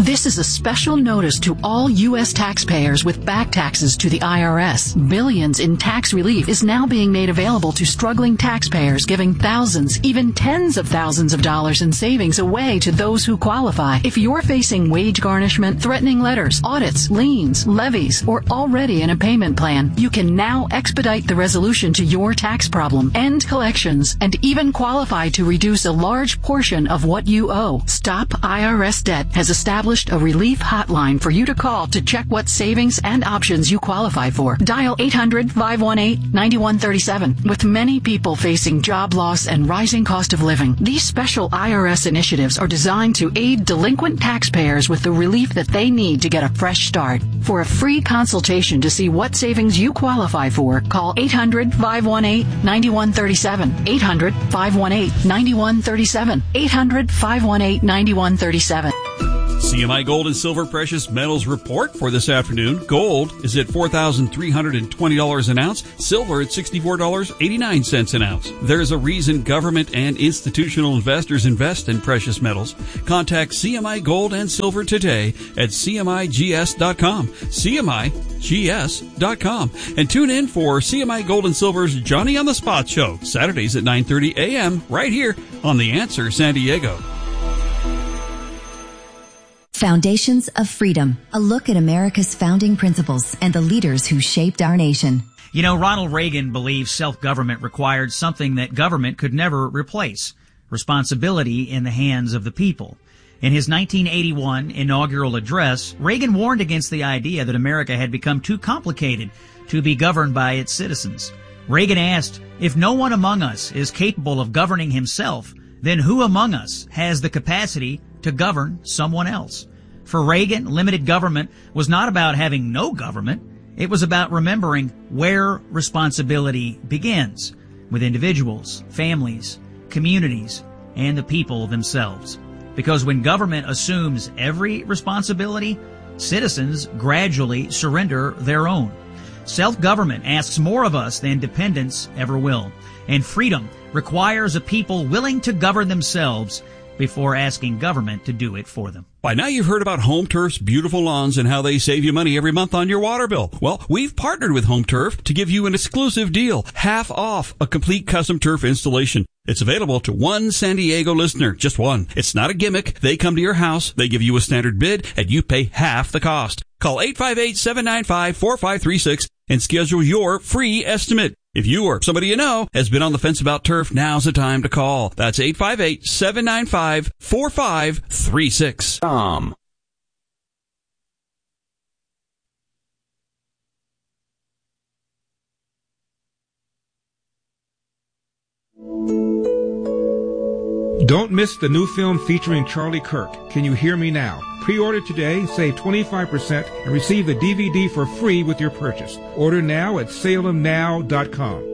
This is a special notice to all U.S. taxpayers with back taxes to the IRS. Billions in tax relief is now being made available to struggling taxpayers, giving thousands, even tens of thousands of dollars in savings away to those who qualify. If you're facing wage garnishment, threatening letters, audits, liens, levies, or already in a payment plan, you can now expedite the resolution to your tax problem, end collections, and even qualify to reduce a large portion of what you owe. Stop IRS Debt has established a relief hotline for you to call to check what savings and options you qualify for. Dial 800-518-9137. With many people facing job loss and rising cost of living, these special IRS initiatives are designed to aid delinquent taxpayers with the relief that they need to get a fresh start. For a free consultation to see what savings you qualify for, call 800-518-9137. 800-518-9137. 800-518-9137. CMI Gold and Silver Precious Metals report for this afternoon. Gold is at $4,320 an ounce. Silver at $64.89 an ounce. There's a reason government and institutional investors invest in precious metals. Contact CMI Gold and Silver today at CMIGS.com. CMIGS.com. And tune in for CMI Gold and Silver's Johnny on the Spot show, Saturdays at 9:30 a.m. right here on The Answer San Diego. Foundations of Freedom, a look at America's founding principles and the leaders who shaped our nation. You know, Ronald Reagan believed self-government required something that government could never replace: responsibility in the hands of the people. In his 1981 inaugural address, Reagan warned against the idea that America had become too complicated to be governed by its citizens. Reagan asked, if no one among us is capable of governing himself, then who among us has the capacity to govern someone else? For Reagan, limited government was not about having no government. It was about remembering where responsibility begins, with individuals, families, communities, and the people themselves. Because when government assumes every responsibility, citizens gradually surrender their own. Self-government asks more of us than dependence ever will. And freedom requires a people willing to govern themselves before asking government to do it for them. By now you've heard about Home Turf's beautiful lawns and how they save you money every month on your water bill. Well, we've partnered with Home Turf to give you an exclusive deal, half off a complete custom turf installation. It's available to one San Diego listener, just one. It's not a gimmick. They come to your house, they give you a standard bid, and you pay half the cost. Call 858-795-4536 and schedule your free estimate. If you or somebody you know has been on the fence about turf, now's the time to call. That's 858-795-4536. Don't miss the new film featuring Charlie Kirk, Can You Hear Me Now? Pre-order today, save 25%, and receive the DVD for free with your purchase. Order now at salemnow.com.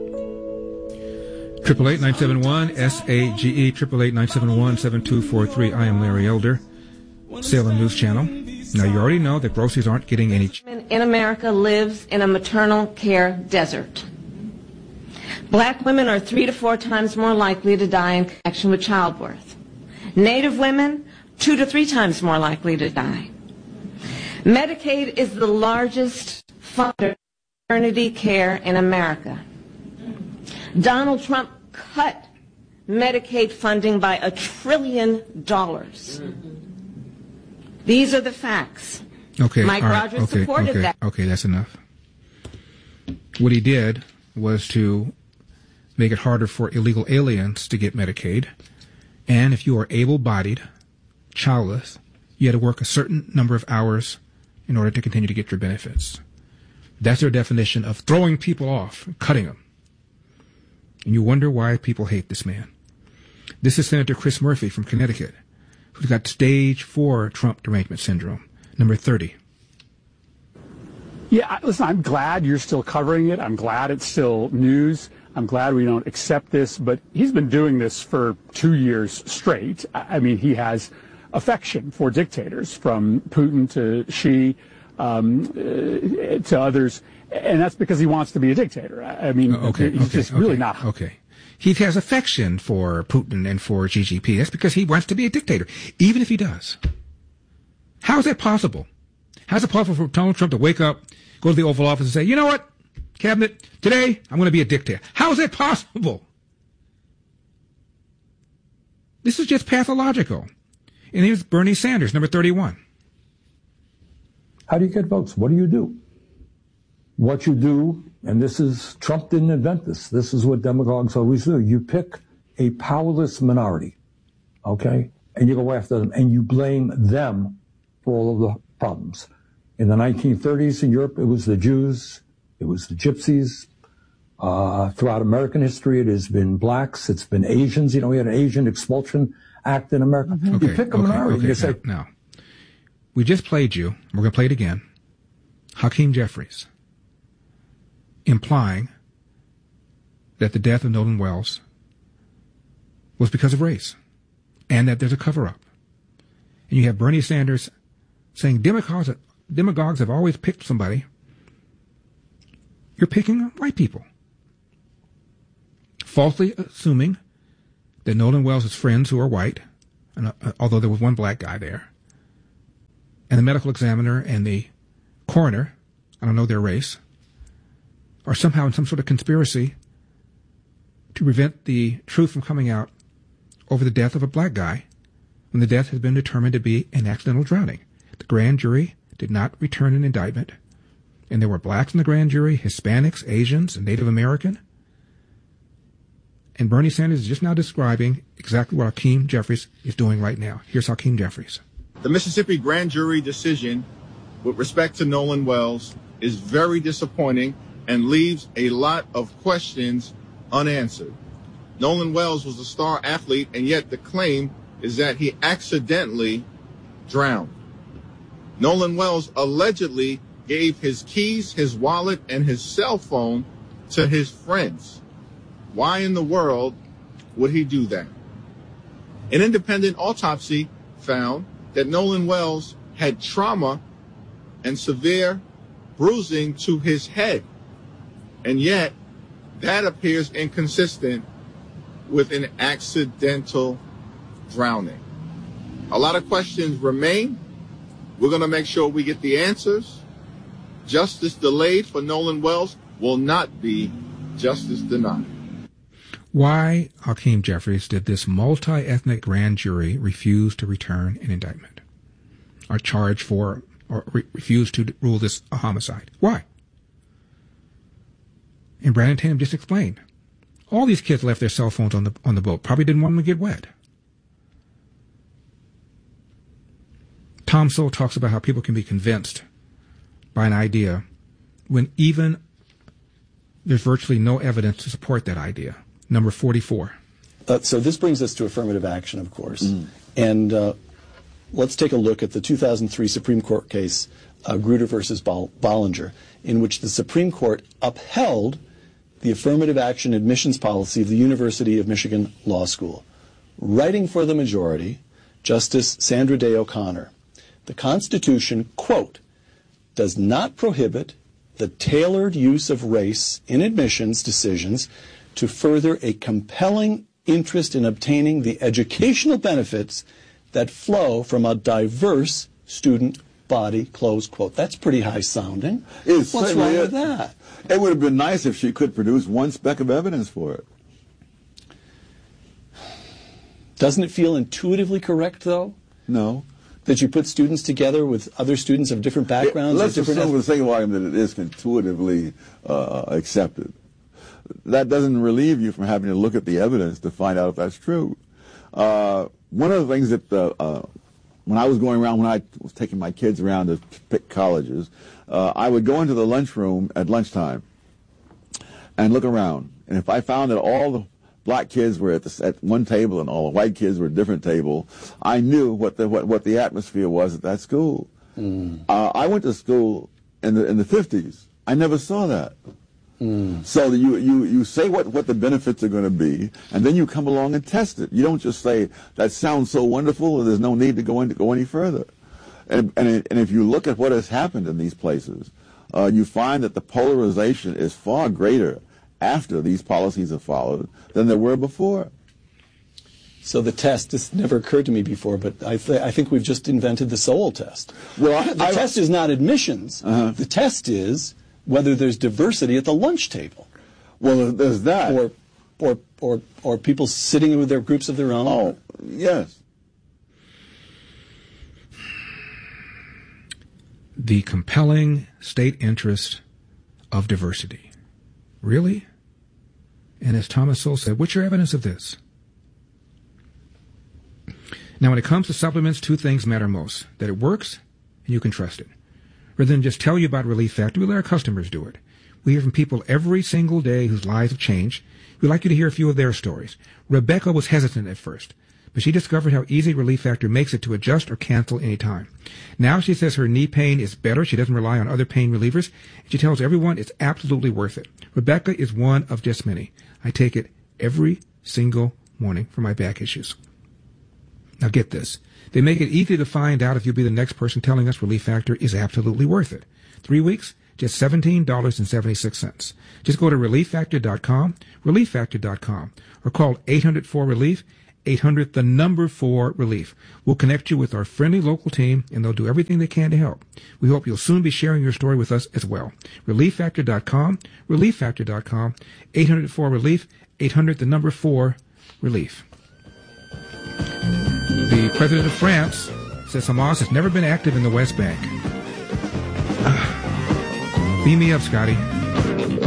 888-971-SAGE, 888-971-7243. I am Larry Elder, Salem News Channel. Now, you already know that groceries aren't getting any... in America lives in a maternal care desert. Black women are 3 to 4 times more likely to die in connection with childbirth. Native women, 2 to 3 times more likely to die. Medicaid is the largest funder of maternity care in America. Donald Trump cut Medicaid funding by $1 trillion. These are the facts. Okay, Mike Rogers supported that. Okay, that's enough. What he did was to make it harder for illegal aliens to get Medicaid. And if you are able-bodied, childless, you had to work a certain number of hours in order to continue to get your benefits. That's their definition of throwing people off, cutting them. And you wonder why people hate this man. This is Senator Chris Murphy from Connecticut, who's got stage 4 Trump derangement syndrome, number 30. Yeah, listen, I'm glad you're still covering it. I'm glad it's still news. I'm glad we don't accept this, but he's been doing this for 2 years straight. I mean, he has affection for dictators, from Putin to Xi to others, and that's because he wants to be a dictator. I mean, he's just really not. Okay. He has affection for Putin and for Xi Jinping. That's because he wants to be a dictator, even if he does. How is that possible? How is it possible for Donald Trump to wake up, go to the Oval Office and say, you know what, Cabinet, today I'm going to be a dictator? How is that possible? This is just pathological. And here's Bernie Sanders, number 31. How do you get votes? What do you do? What you do, and this is, Trump didn't invent this. This is what demagogues always do. You pick a powerless minority, okay? And you go after them, and you blame them for all of the problems. In the 1930s in Europe, it was the Jews, it was the Gypsies. Throughout American history, it has been blacks, it's been Asians. You know, we had an Asian expulsion act in America. Mm-hmm. You pick a minority. You say, now, we just played you, we're going to play it again, Hakeem Jeffries, implying that the death of Nolan Wells was because of race and that there's a cover-up. And you have Bernie Sanders saying demagogues have always picked somebody. You're picking white people, falsely assuming that Nolan Wells' friends who are white, and, although there was one black guy there, and the medical examiner and the coroner, I don't know their race, are somehow in some sort of conspiracy to prevent the truth from coming out over the death of a black guy when the death has been determined to be an accidental drowning. The grand jury did not return an indictment, and there were blacks in the grand jury, Hispanics, Asians, and Native American. And Bernie Sanders is just now describing exactly what Hakeem Jeffries is doing right now. Here's Hakeem Jeffries. The Mississippi grand jury decision with respect to Nolan Wells is very disappointing and leaves a lot of questions unanswered. Nolan Wells was a star athlete, and yet the claim is that he accidentally drowned. Nolan Wells allegedly gave his keys, his wallet, and his cell phone to his friends. Why in the world would he do that? An independent autopsy found that Nolan Wells had trauma and severe bruising to his head, and yet that appears inconsistent with an accidental drowning. A lot of questions remain. We're going to make sure we get the answers. Justice delayed for Nolan Wells will not be justice denied. Why, Hakeem Jeffries, did this multi-ethnic grand jury refuse to return an indictment or charge for or refuse to rule this a homicide? Why? And Brandon Tatum just explained. All these kids left their cell phones on the boat. Probably didn't want them to get wet. Tom Sowell talks about how people can be convinced by an idea when even there's virtually no evidence to support that idea. Number 44. So this brings us to affirmative action, of course. And let's take a look at the 2003 Supreme Court case, Grutter versus Bollinger, in which the Supreme Court upheld the affirmative action admissions policy of the University of Michigan Law School. Writing for the majority, Justice Sandra Day O'Connor, the Constitution, quote, does not prohibit the tailored use of race in admissions decisions to further a compelling interest in obtaining the educational benefits that flow from a diverse student body, close quote. That's pretty high sounding. What's wrong with that? It would have been nice if she could produce one speck of evidence for it. Doesn't it feel intuitively correct, though? No. That you put students together with other students of different backgrounds? Let's assume for the sake of argument that it is intuitively accepted. That doesn't relieve you from having to look at the evidence to find out if that's true. One of the things that when I was going around, when I was taking my kids around to pick colleges, I would go into the lunchroom at lunchtime and look around. And if I found that all the black kids were at one table and all the white kids were at a different table, I knew what the atmosphere was at that school. I went to school in the 50s. I never saw that. So you say what the benefits are going to be, and then you come along and test it. You don't just say, that sounds so wonderful, and there's no need to go any further. And if you look at what has happened in these places, you find that the polarization is far greater after these policies are followed than there were before. So the test, this never occurred to me before, but I think we've just invented the Sowell test. Well, the test is not admissions. The test is whether there's diversity at the lunch table. Well, there's that. Or people sitting with their groups of their own. Oh, yes. The compelling state interest of diversity. Really? And as Thomas Sowell said, what's your evidence of this? Now, when it comes to supplements, two things matter most. That it works and you can trust it. Rather than just tell you about Relief Factor, we let our customers do it. We hear from people every single day whose lives have changed. We'd like you to hear a few of their stories. Rebecca was hesitant at first, but she discovered how easy Relief Factor makes it to adjust or cancel any time. Now she says her knee pain is better. She doesn't rely on other pain relievers. And she tells everyone it's absolutely worth it. Rebecca is one of just many. I take it every single morning for my back issues. Now get this. They make it easy to find out if you'll be the next person telling us Relief Factor is absolutely worth it. 3 weeks, just $17.76. Just go to ReliefFactor.com, ReliefFactor.com, or call 800-4-RELIEF, 800-4-RELIEF. We'll connect you with our friendly local team, and they'll do everything they can to help. We hope you'll soon be sharing your story with us as well. ReliefFactor.com, ReliefFactor.com, 800-4-RELIEF, 800-4-RELIEF. The president of France says Hamas has never been active in the West Bank. Beam me up, Scotty.